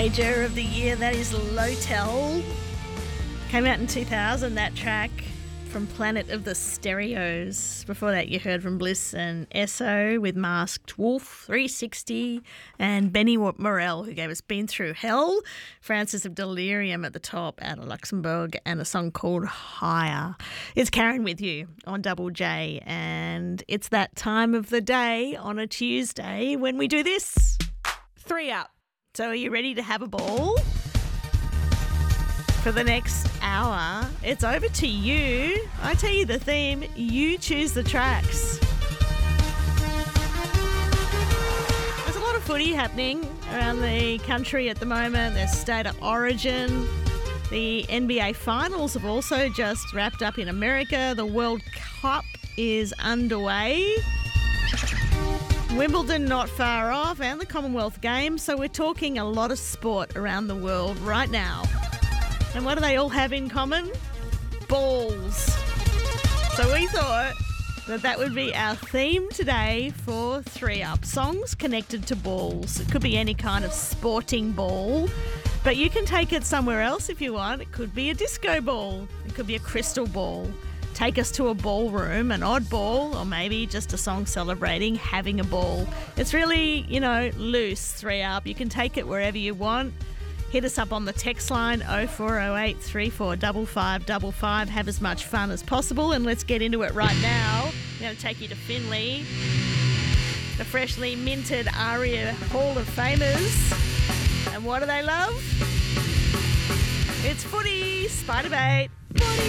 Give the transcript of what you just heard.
Major of the year, that is Lotel. Came out in 2000, that track from Planet of the Stereos. Before that, you heard from Bliss and Esso with Masked Wolf, 360, and Benny Morel, who gave us Been Through Hell. Francis of Delirium at the top out of Luxembourg, and a song called Higher. It's Karen with you on Double J, and it's that time of the day on a Tuesday when we do this. 3 Up. So are you ready to have a ball? For the next hour, it's over to you. I tell you the theme, you choose the tracks. There's a lot of footy happening around the country at the moment. There's State of Origin. The NBA Finals have also just wrapped up in America. The World Cup is underway. Wimbledon not far off, and the Commonwealth Games. So we're talking a lot of sport around the world right now. And what do they all have in common? Balls. So we thought that would be our theme today for 3 Up. Songs connected to balls. It could be any kind of sporting ball, but you can take it somewhere else if you want. It could be a disco ball. It could be a crystal ball. Take us to a ballroom, an odd ball, or maybe just a song celebrating having a ball. It's really, loose, 3 Up. You can take it wherever you want. Hit us up on the text line 0408 345555. Have as much fun as possible, and let's get into it right now. I'm going to take you to Finley, the freshly minted ARIA Hall of Famers. And what do they love? It's footy, Spiderbait. Footy.